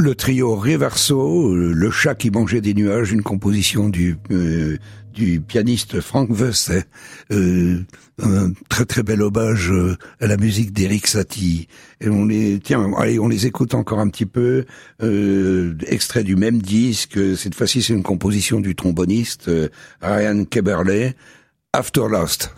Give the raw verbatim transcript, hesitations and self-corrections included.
le trio Reverso, le chat qui mangeait des nuages, une composition du euh, du pianiste Frank Wessel, euh, un très très bel hommage euh, à la musique d'Eric Satie. Et on les tiens, allez, on les écoute encore un petit peu. Euh, extrait du même disque. Cette fois-ci, c'est une composition du tromboniste euh, Ryan Keberley, After Lost.